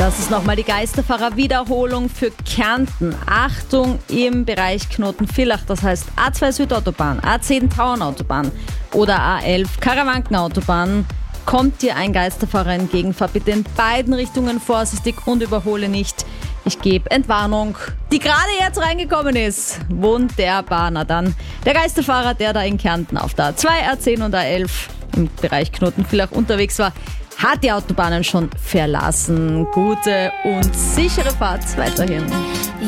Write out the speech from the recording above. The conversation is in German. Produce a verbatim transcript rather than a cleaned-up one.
Das ist nochmal die Geisterfahrer-Wiederholung für Kärnten. Achtung im Bereich Knoten-Villach, das heißt A zwei Südautobahn, A zehn Tauernautobahn oder A elf Karawankenautobahn. Kommt dir ein Geisterfahrer entgegen, fahr bitte in beiden Richtungen vorsichtig und überhole nicht. Ich gebe Entwarnung, die gerade jetzt reingekommen ist. Wunderbar, na dann. Der Geisterfahrer, der da in Kärnten auf der A zwei, A zehn und A elf im Bereich Knoten-Villach unterwegs war, hat die Autobahnen schon verlassen. Gute und sichere Fahrt weiterhin.